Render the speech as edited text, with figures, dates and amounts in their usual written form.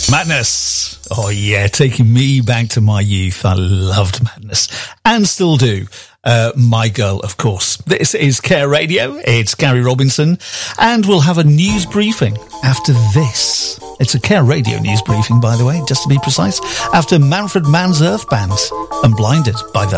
Madness. Oh yeah, taking me back to my youth. I loved Madness and still do. My Girl, of course. This is Care Radio. It's Gary Robinson, and we'll have a news briefing after this. It's a Care Radio news briefing, by the way, just to be precise, after Manfred Mann's Earth Band and Blinded by the